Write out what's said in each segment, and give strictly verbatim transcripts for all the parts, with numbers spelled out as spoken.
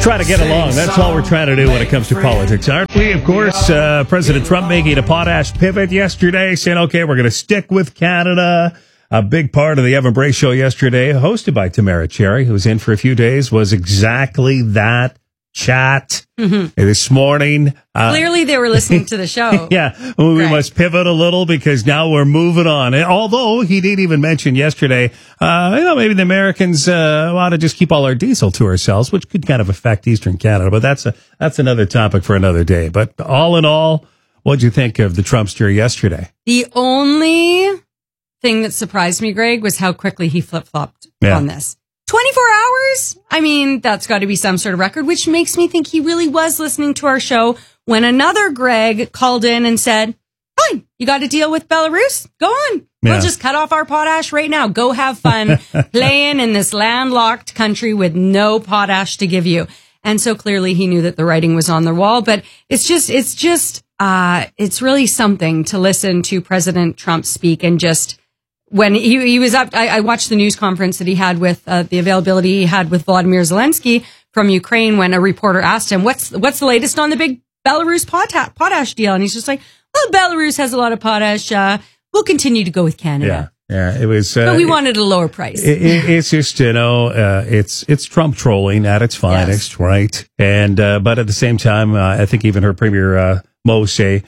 try to get along. That's all we're trying to do when it comes to politics, aren't we? Of course, uh, President Trump making a potash pivot yesterday, saying, okay, we're going to stick with Canada. A big part of the Evan Bray Show yesterday, hosted by Tamara Cherry, who's in for a few days, was exactly that chat. Mm-hmm. This morning. Uh, Clearly they were listening to the show. Yeah, well, we right. must pivot a little because now we're moving on. And although he did even mention yesterday, uh, you know, maybe the Americans uh, ought to just keep all our diesel to ourselves, which could kind of affect Eastern Canada. But that's a that's another topic for another day. But all in all, what'd you think of the Trumpster yesterday? The only thing that surprised me, Greg, was how quickly he flip-flopped yeah. on this. twenty-four hours? I mean, that's got to be some sort of record, which makes me think he really was listening to our show when another Greg called in and said, fine, you got to deal with Belarus? Go on. Yeah. We'll just cut off our potash right now. Go have fun playing in this landlocked country with no potash to give you. And so clearly he knew that the writing was on the wall. But it's just, it's just, uh, it's really something to listen to President Trump speak and just, when he, he was up, I, I watched the news conference that he had with uh, the availability he had with Vladimir Zelensky from Ukraine when a reporter asked him, what's what's the latest on the big Belarus potash, potash deal? And he's just like, well, Belarus has a lot of potash. Uh, we'll continue to go with Canada. Yeah, yeah, it was. Uh, but we wanted a lower price. It, it, it's just, you know, uh, it's it's Trump trolling at its finest, yes. right? And uh, but at the same time, uh, I think even her Premier uh, Mo say,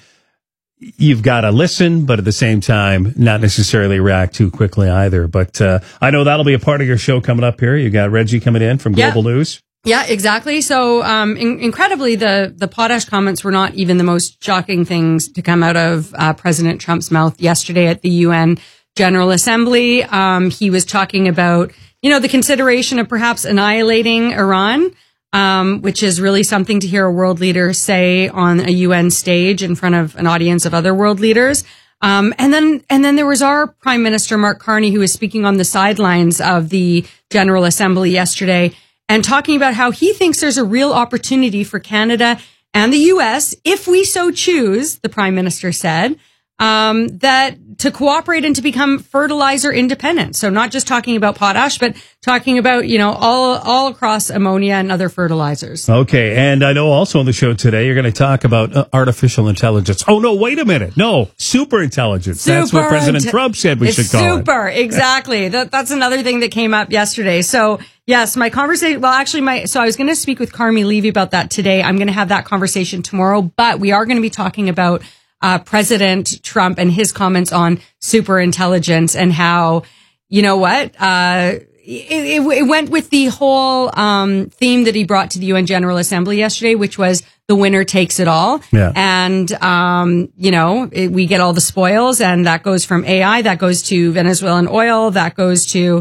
you've got to listen, but at the same time, not necessarily react too quickly either. But uh, I know that'll be a part of your show coming up here. You got Reggie coming in from Global yeah. News. Yeah, exactly. So um, in- incredibly, the, the potash comments were not even the most shocking things to come out of uh, President Trump's mouth yesterday at the U N General Assembly. Um, he was talking about, you know, the consideration of perhaps annihilating Iran. Um, which is really something to hear a world leader say on a U N stage in front of an audience of other world leaders. Um, and then, and then there was our Prime Minister, Mark Carney, who was speaking on the sidelines of the General Assembly yesterday and talking about how he thinks there's a real opportunity for Canada and the U S, if we so choose, the Prime Minister said, um, that to cooperate and to become fertilizer independent. So not just talking about potash, but talking about, you know, all, all across ammonia and other fertilizers. Okay. And I know also on the show today, you're going to talk about uh, artificial intelligence. Oh, no, wait a minute. No, super intelligence. Super that's what President inte- Trump said we should call super, it. Super. Exactly. that, that's another thing that came up yesterday. So yes, my conversation, well, actually my, so I was going to speak with Carmi Levy about that today. I'm going to have that conversation tomorrow, but we are going to be talking about Uh, President Trump and his comments on super intelligence and how, you know what, uh, it, it, it went with the whole, um, theme that he brought to the U N General Assembly yesterday, which was the winner takes it all. Yeah. And, um, you know, it, we get all the spoils, and that goes from A I, that goes to Venezuelan oil, that goes to,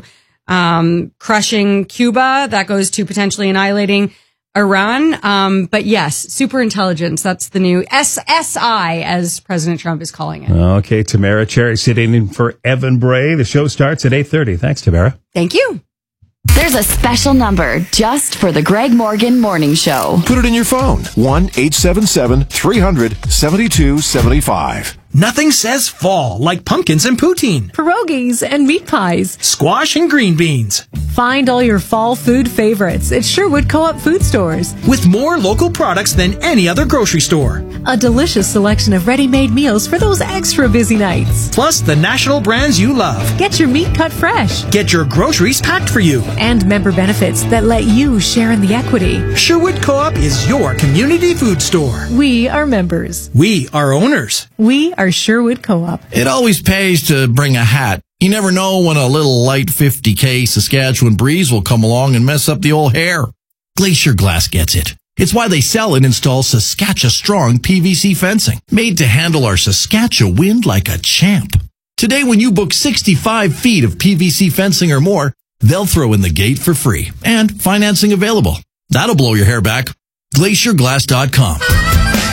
um, crushing Cuba, that goes to potentially annihilating Iran. Um, but yes, super intelligence. That's the new S S I, as President Trump is calling it. Okay. Tamara Cherry sitting in for Evan Bray. The show starts at eight thirty. Thanks, Tamara. Thank you. There's a special number just for the Greg Morgan Morning Show. Put it in your phone. one eight seven seven, three hundred, seventy-two seventy-five. Nothing says fall like pumpkins and poutine, pierogies and meat pies, squash and green beans. Find all your fall food favorites at Sherwood Co-op food stores. With more local products than any other grocery store. A delicious selection of ready-made meals for those extra busy nights. Plus the national brands you love. Get your meat cut fresh. Get your groceries packed for you. And member benefits that let you share in the equity. Sherwood Co-op is your community food store. We are members. We are owners. We are Sherwood Co-op. It always pays to bring a hat. You never know when a little light fifty K Saskatchewan breeze will come along and mess up the old hair. Glacier Glass gets it. It's why they sell and install Saskatchewan Strong P V C fencing, made to handle our Saskatchewan wind like a champ. Today, when you book sixty-five feet of P V C fencing or more, they'll throw in the gate for free, and financing available. That'll blow your hair back. glacier glass dot com.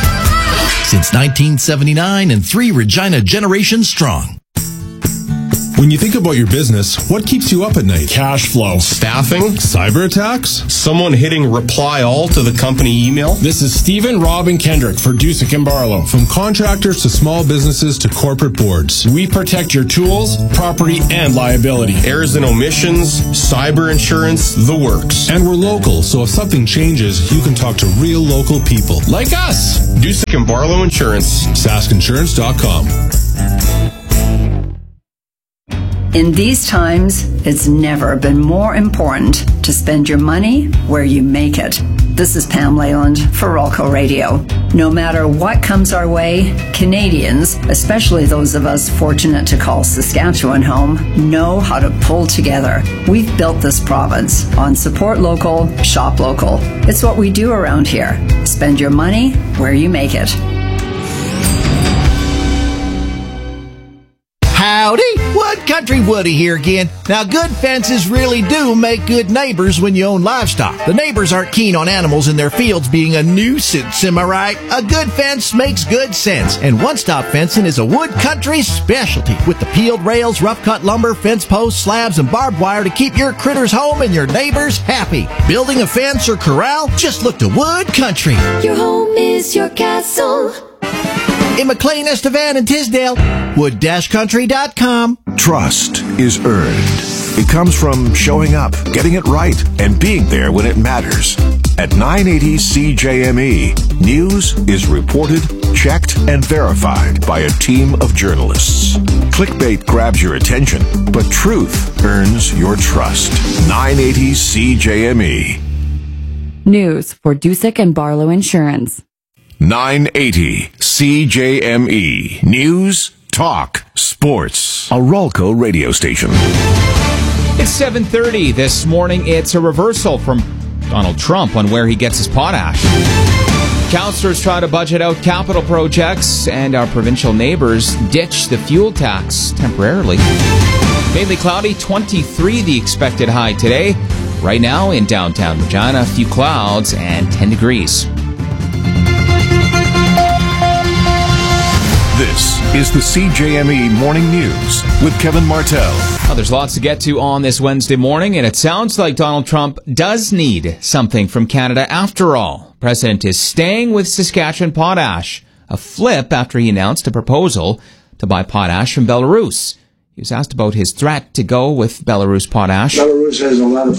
Since nineteen seventy-nine and three Regina generations strong. When you think about your business, what keeps you up at night? Cash flow. Staffing? Cyber attacks? Someone hitting reply all to the company email? This is Stephen, Rob, and Kendrick for Dusick and Barlow. From contractors to small businesses to corporate boards, we protect your tools, property, and liability. Errors and omissions, cyber insurance, the works. And we're local, so if something changes, you can talk to real local people. Like us! Dusick and Barlow Insurance. Sask Insurance dot com. In these times, it's never been more important to spend your money where you make it. This is Pam Leyland for Rolco Radio. No matter what comes our way, Canadians, especially those of us fortunate to call Saskatchewan home, know how to pull together. We've built this province on support local, shop local. It's what we do around here. Spend your money where you make it. Howdy! Wood Country Woody here again. Now, good fences really do make good neighbors when you own livestock. The neighbors aren't keen on animals in their fields being a nuisance, am I right? A good fence makes good sense, and One Stop Fencing is a Wood Country specialty with the peeled rails, rough-cut lumber, fence posts, slabs, and barbed wire to keep your critters home and your neighbors happy. Building a fence or corral? Just look to Wood Country. Your home is your castle. In McLean, Estevan, and Tisdale, wood country dot com. Trust is earned. It comes from showing up, getting it right, and being there when it matters. At nine eighty C J M E, news is reported, checked, and verified by a team of journalists. Clickbait grabs your attention, but truth earns your trust. nine eighty C J M E. News for Dusick and Barlow Insurance. nine eighty C J M E. News, talk, sports. A Rolco radio station. It's seven thirty this morning. It's a reversal from Donald Trump on where he gets his potash. Councillors try to budget out capital projects, and our provincial neighbours ditch the fuel tax temporarily. Mainly cloudy, twenty-three the expected high today. Right now in downtown Regina, a few clouds and ten degrees. This is the C J M E Morning News with Kevin Martell. Well, there's lots to get to on this Wednesday morning, and it sounds like Donald Trump does need something from Canada after all. The president is staying with Saskatchewan Potash, a flip after he announced a proposal to buy potash from Belarus. He was asked about his threat to go with Belarus potash. Belarus has a lot of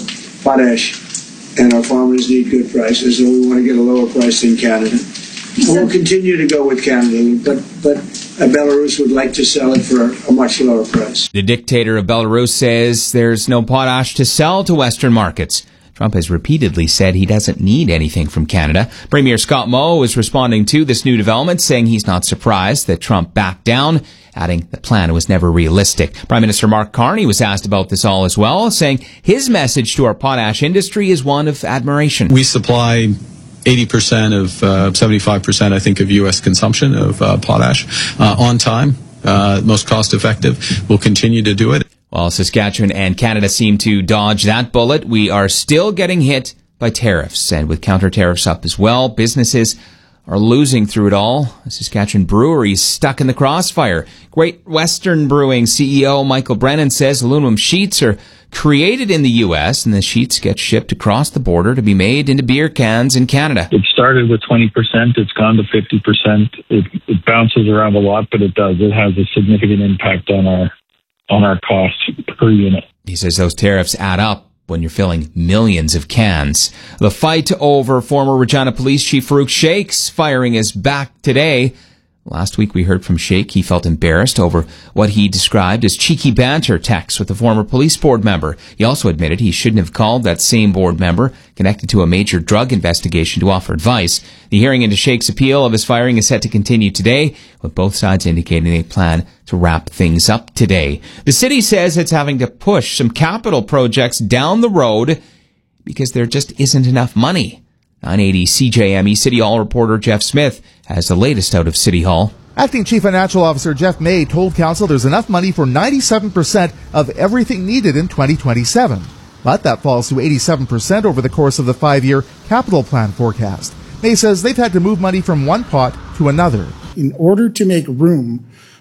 potash, and our farmers need good prices, and we want to get a lower price than Canada. We'll continue to go with Canada, but but Belarus would like to sell it for a much lower price. The dictator of Belarus says there's no potash to sell to Western markets. Trump has repeatedly said he doesn't need anything from Canada. Premier Scott Moe is responding to this new development, saying he's not surprised that Trump backed down, adding the plan was never realistic. Prime Minister Mark Carney was asked about this all as well, saying his message to our potash industry is one of admiration. We supply eighty percent of, uh, seventy-five percent, I think, of U S consumption of uh, potash uh, on time, uh, most cost effective. We'll continue to do it. While Saskatchewan and Canada seem to dodge that bullet, we are still getting hit by tariffs. And with counter tariffs up as well, businesses are losing through it all. A Saskatchewan brewery is stuck in the crossfire. Great Western Brewing C E O Michael Brennan says aluminum sheets are created in the U S and the sheets get shipped across the border to be made into beer cans in Canada. It started with twenty percent. It's gone to fifty percent. It, it bounces around a lot, but it does. It has a significant impact on our on our cost per unit. He says those tariffs add up when you're filling millions of cans. The fight over former Regina Police Chief Farouk Sheikh's firing is back today. Last week we heard from Sheikh he felt embarrassed over what he described as cheeky banter texts with a former police board member. He also admitted he shouldn't have called that same board member connected to a major drug investigation to offer advice. The hearing into Sheikh's appeal of his firing is set to continue today, with both sides indicating they plan to wrap things up today. The city says it's having to push some capital projects down the road because there just isn't enough money. nine eighty C J M E City Hall reporter Jeff Smith has the latest out of City Hall. Acting Chief Financial Officer Jeff May told Council there's enough money for ninety-seven percent of everything needed in twenty twenty-seven. But that falls to eighty-seven percent over the course of the five-year capital plan forecast. May says they've had to move money from one pot to another. In order to make room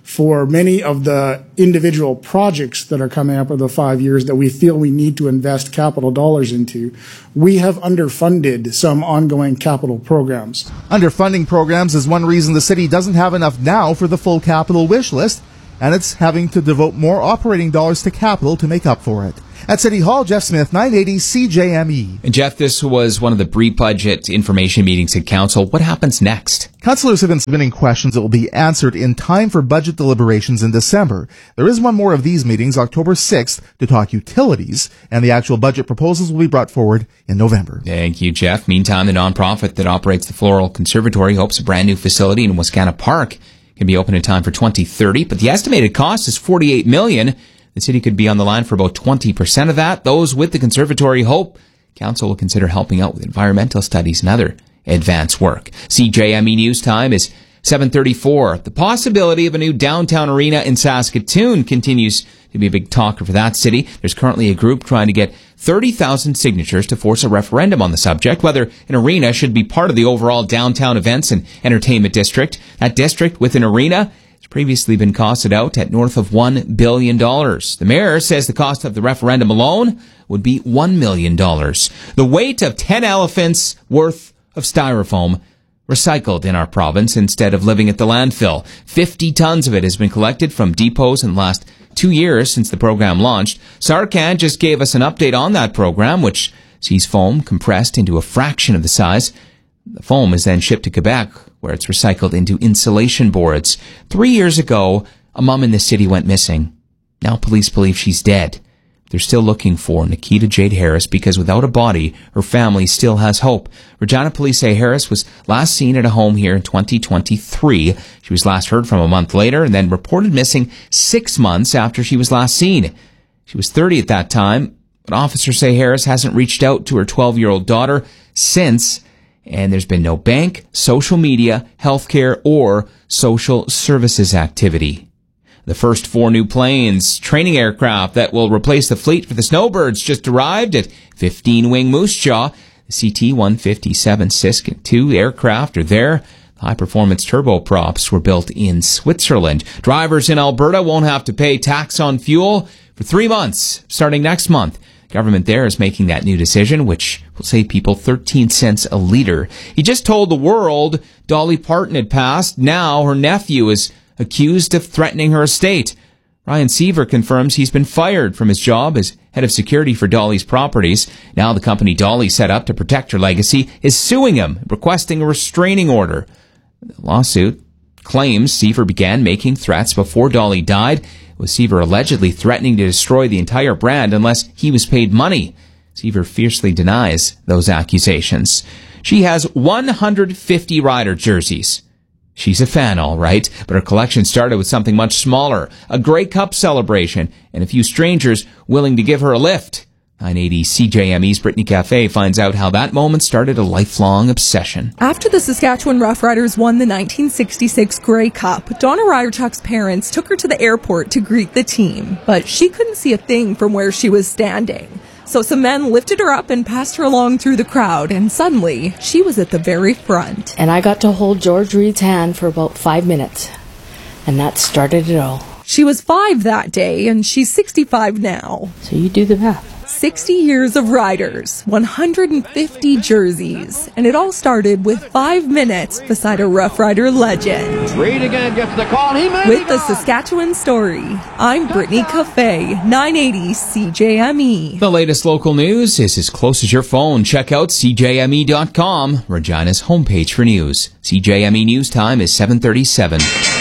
for many of the individual projects that are coming up over the five years that we feel we need to invest capital dollars into, we have underfunded some ongoing capital programs. Underfunding programs is one reason the city doesn't have enough now for the full capital wish list, and it's having to devote more operating dollars to capital to make up for it. At City Hall, Jeff Smith, nine eighty C J M E. And Jeff, this was one of the pre-budget information meetings at Council. What happens next? Councillors have been submitting questions that will be answered in time for budget deliberations in December. There is one more of these meetings, October sixth, to talk utilities, and the actual budget proposals will be brought forward in November. Thank you, Jeff. Meantime, the nonprofit that operates the Floral Conservatory hopes a brand new facility in Wascana Park can be open in time for twenty thirty, but the estimated cost is forty-eight million dollars. The city could be on the line for about twenty percent of that. Those with the conservatory hope Council will consider helping out with environmental studies and other advanced work. C J M E News Time is seven thirty-four. The possibility of a new downtown arena in Saskatoon continues to be a big talker for that city. There's currently a group trying to get thirty thousand signatures to force a referendum on the subject, whether an arena should be part of the overall downtown events and entertainment district. That district with an arena has previously been costed out at north of one billion dollars. The mayor says the cost of the referendum alone would be one million dollars. The weight of ten elephants worth of styrofoam recycled in our province instead of living at the landfill. fifty tons of it has been collected from depots in the last two years since the program launched. Sarkan just gave us an update on that program, which sees foam compressed into a fraction of the size. The foam is then shipped to Quebec, where it's recycled into insulation boards. Three years ago, a mom in the city went missing. Now police believe she's dead. They're still looking for Nikita Jade Harris because without a body, her family still has hope. Regina police say Harris was last seen at a home here in twenty twenty-three. She was last heard from a month later and then reported missing six months after she was last seen. She was thirty at that time, but officers say Harris hasn't reached out to her twelve-year-old daughter since, and there's been no bank, social media, healthcare, or social services activity. The first four new planes, training aircraft that will replace the fleet for the Snowbirds, just arrived at fifteen-wing Moose Jaw. The C T one fifty-seven Sisk two aircraft are there. The high-performance turboprops were built in Switzerland. Drivers in Alberta won't have to pay tax on fuel for three months, starting next month. The government there is making that new decision, which will save people thirteen cents a litre. He just told the world Dolly Parton had passed. Now her nephew is accused of threatening her estate. Ryan Seaver confirms he's been fired from his job as head of security for Dolly's properties. Now the company Dolly set up to protect her legacy is suing him, requesting a restraining order. The lawsuit claims Seaver began making threats before Dolly died, with Seaver allegedly threatening to destroy the entire brand unless he was paid money. Seaver fiercely denies those accusations. She has one hundred fifty Rider jerseys. She's a fan, all right, but her collection started with something much smaller, a Grey Cup celebration, and a few strangers willing to give her a lift. nine eighty C J M E's Brittany Cafe finds out how that moment started a lifelong obsession. After the Saskatchewan Roughriders won the nineteen sixty-six Grey Cup, Donna Ryerchuk's parents took her to the airport to greet the team, but she couldn't see a thing from where she was standing. So some men lifted her up and passed her along through the crowd, and suddenly, she was at the very front. And I got to hold George Reed's hand for about five minutes, and that started it all. She was five that day, and she's sixty-five now. So you do the math. sixty years of Riders, one hundred fifty jerseys, and it all started with five minutes beside a Rough Rider legend. Reed again gets the call. He may With the Saskatchewan story, I'm Brittany Cafe, nine eighty C J M E. The latest local news is as close as your phone. Check out C J M E dot com, Regina's homepage for news. C J M E News Time is seven thirty-seven.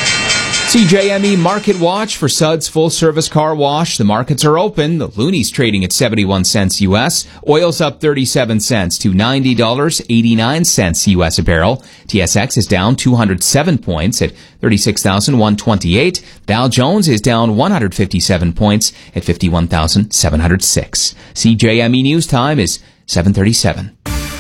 C J M E Market Watch for Suds Full Service Car Wash. The markets are open. The Looney's trading at seventy-one cents U S. Oil's up thirty-seven cents to ninety dollars and eighty-nine cents U S a barrel. T S X is down two hundred seven points at thirty-six thousand one hundred twenty-eight. Dow Jones is down one hundred fifty-seven points at fifty-one thousand seven hundred six. C J M E News Time is seven thirty-seven.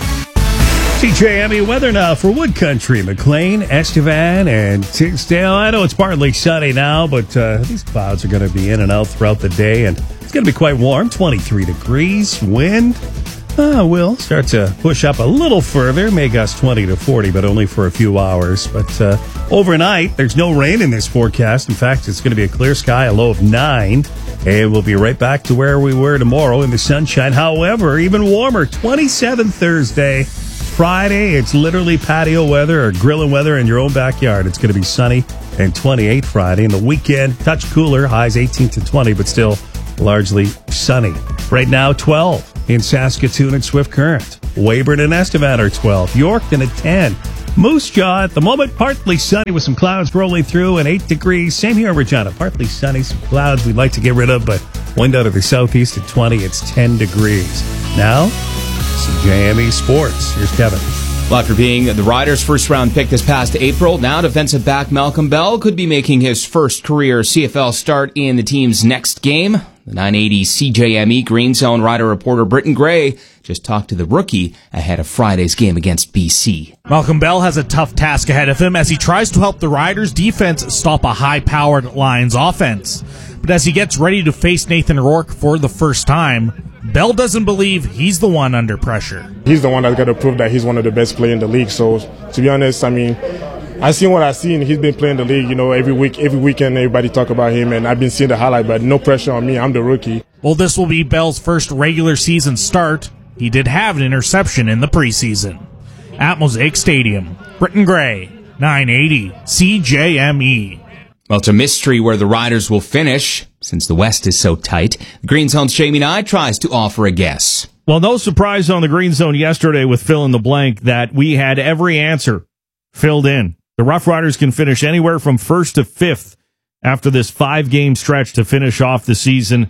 C J M E weather now for Wood Country, McLean, Estevan, and Tigsdale. I know it's partly sunny now, but uh, these clouds are going to be in and out throughout the day, and it's going to be quite warm, twenty-three degrees. Wind uh, will start to push up a little further, may gust twenty to forty, but only for a few hours. But uh, Overnight, there's no rain in this forecast. In fact, it's going to be a clear sky, a low of nine. And we'll be right back to where we were tomorrow in the sunshine. However, even warmer, twenty-seven Thursday. Friday, it's literally patio weather or grilling weather in your own backyard. It's going to be sunny and twenty-eight Friday. And the weekend, touch cooler, highs eighteen to twenty, but still largely sunny. Right now, twelve in Saskatoon and Swift Current. Weyburn and Estevan are twelve. Yorkton at ten. Moose Jaw at the moment, partly sunny with some clouds rolling through and eight degrees. Same here in Regina. Partly sunny, some clouds we'd like to get rid of, but wind out of the southeast at twenty. It's ten degrees. Now, some J M E Sports. Here's Kevin. Well, after being the Riders' first-round pick this past April, now defensive back Malcolm Bell could be making his first career C F L start in the team's next game. The nine eighty C J M E Green Zone Rider reporter Britton Gray just talked to the rookie ahead of Friday's game against B C. Malcolm Bell has a tough task ahead of him as he tries to help the Riders' defense stop a high-powered Lions offense. But as he gets ready to face Nathan Rourke for the first time, Bell doesn't believe he's the one under pressure. He's the one that's got to prove that he's one of the best players in the league. So, to be honest, I mean, I've seen what I've seen. He's been playing the league, you know, every week, every weekend, everybody talk about him, and I've been seeing the highlight, but no pressure on me. I'm the rookie. Well, this will be Bell's first regular season start. He did have an interception in the preseason. At Mosaic Stadium, Britton Gray, nine eighty C J M E. Well, it's a mystery where the Riders will finish, since the West is so tight. The Green Zone's Jamie Nye tries to offer a guess. Well, no surprise on the Green Zone yesterday with fill in the blank that we had every answer filled in. The Rough Riders can finish anywhere from first to fifth after this five-game stretch to finish off the season.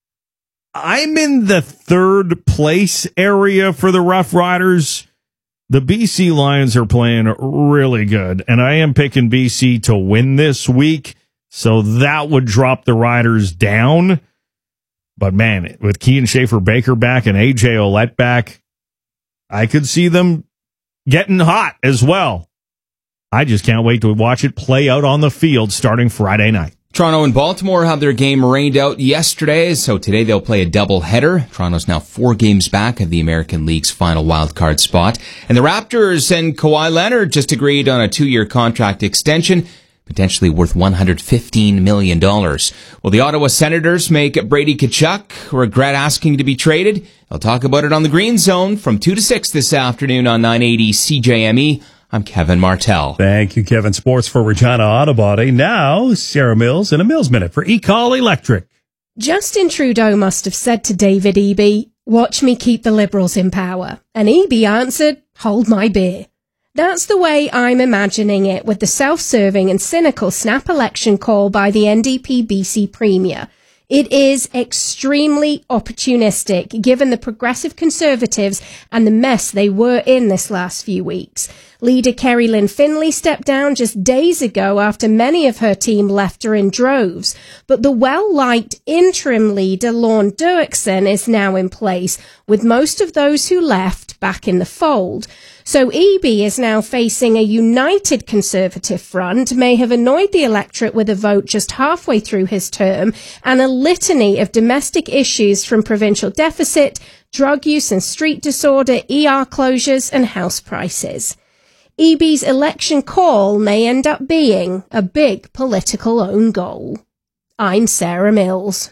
I'm in the third place area for the Rough Riders. The B C Lions are playing really good, and I am picking B C to win this week, so that would drop the Riders down. But, man, with Kean Schaefer-Baker back and A J Ouellette back, I could see them getting hot as well. I just can't wait to watch it play out on the field starting Friday night. Toronto and Baltimore have their game rained out yesterday, so today they'll play a doubleheader. Toronto's now four games back of the American League's final wildcard spot. And the Raptors and Kawhi Leonard just agreed on a two-year contract extension, potentially worth one hundred fifteen million dollars. Will the Ottawa Senators make Brady Tkachuk regret asking to be traded? I'll talk about it on the Green Zone from two to six this afternoon on nine eighty C J M E. I'm Kevin Martell. Thank you, Kevin. Sports for Regina Auto Body. Now, Sarah Mills in a Mills Minute for eCall Electric. Justin Trudeau must have said to David Eby, "Watch me keep the Liberals in power." And Eby answered, "Hold my beer." That's the way I'm imagining it with the self-serving and cynical snap election call by the N D P B C Premier. It is extremely opportunistic, given the progressive Conservatives and the mess they were in this last few weeks. Leader Kerry Lynn Finlay stepped down just days ago after many of her team left her in droves. But the well-liked interim leader, Lorne Dirksen, is now in place, with most of those who left back in the fold. So Eby is now facing a united Conservative front, may have annoyed the electorate with a vote just halfway through his term, and a litany of domestic issues from provincial deficit, drug use and street disorder, E R closures and house prices. Eby's election call may end up being a big political own goal. I'm Sarah Mills.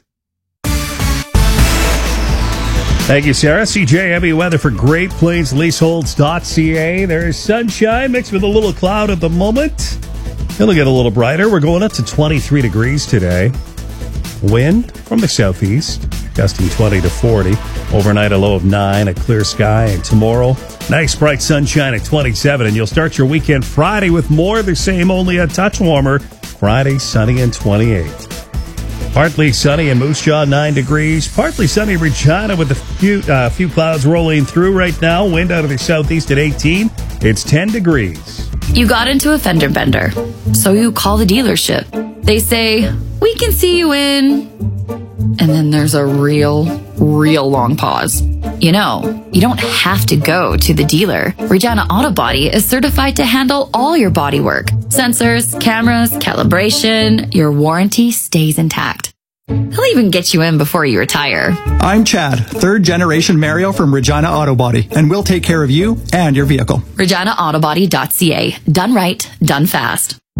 Thank you, Sarah. C J M E weather for Great Plains Leaseholds dot C A. There's sunshine mixed with a little cloud at the moment. It'll get a little brighter. We're going up to twenty-three degrees today. Wind from the southeast, gusting twenty to forty. Overnight, a low of nine, a clear sky. And tomorrow, nice bright sunshine at twenty-seven. And you'll start your weekend Friday with more of the same, only a touch warmer. Friday, sunny and twenty-eight. Partly sunny in Moose Jaw, nine degrees. Partly sunny in Regina with a few, uh, few clouds rolling through right now. Wind out of the southeast at eighteen. It's ten degrees. You got into a fender bender, so you call the dealership. They say, "We can see you in..." And then there's a real, real long pause. You know, you don't have to go to the dealer. Regina Auto Body is certified to handle all your body work. Sensors, cameras, calibration, your warranty stays intact. He'll even get you in before you retire. I'm Chad, third generation Mario from Regina Auto Body, and we'll take care of you and your vehicle. Regina Auto Body dot C A. Done right, done fast.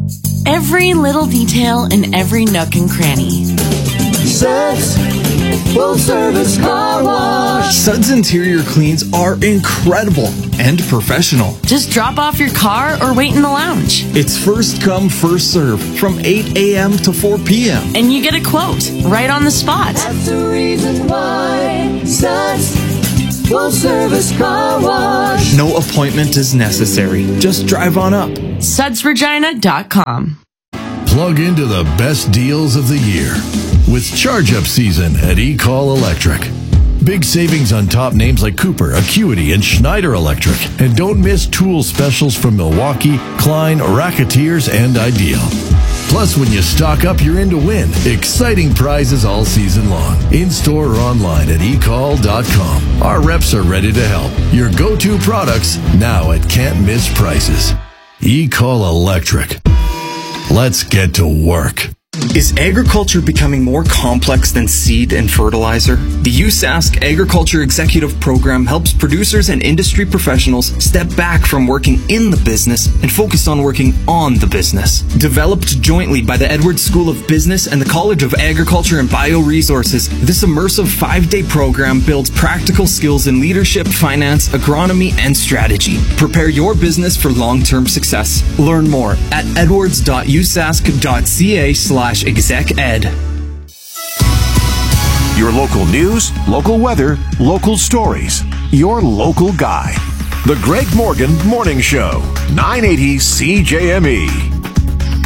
Every little detail in every nook and cranny. Suds Full Service Car Wash. Suds interior cleans are incredible and professional. Just drop off your car or wait in the lounge. It's first come, first serve from eight a.m. to four p.m. And you get a quote right on the spot. That's the reason why Suds Full Service Car Wash. No appointment is necessary. Just drive on up. Suds Regina dot com. Plug into the best deals of the year with charge-up season at eCall Electric. Big savings on top names like Cooper, Acuity, and Schneider Electric. And don't miss tool specials from Milwaukee, Klein, Racketeers, and Ideal. Plus, when you stock up, you're in to win. Exciting prizes all season long. In-store or online at e call dot com. Our reps are ready to help. Your go-to products now at can't-miss prices. eCall Electric. Let's get to work. Is agriculture becoming more complex than seed and fertilizer? The U S A S C Agriculture Executive Program helps producers and industry professionals step back from working in the business and focus on working on the business. Developed jointly by the Edwards School of Business and the College of Agriculture and Bioresources, this immersive five-day program builds practical skills in leadership, finance, agronomy, and strategy. Prepare your business for long-term success. Learn more at edwards dot u s a s c dot c a slash exec ed. Your local news, local weather, local stories. Your local guy. The Greg Morgan Morning Show. nine eighty C J M E.